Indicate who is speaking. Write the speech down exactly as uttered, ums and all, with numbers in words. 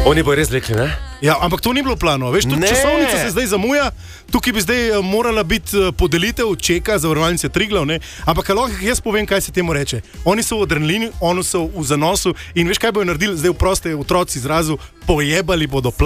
Speaker 1: Oni bojo res rekli, ne?
Speaker 2: Ja, ampak to ni bilo plano, veš, tudi časovnica se zdaj zamuja, tukaj bi zdaj morala biti podelitev čeka za zavarovalnice Triglav, ne? Ampak lahko jaz povem, kaj se temu reče. Oni so v adrenalini, oni so v zanosu in veš, kaj bojo naredili zdaj v proste otroci izrazu, pojebali bodo plan.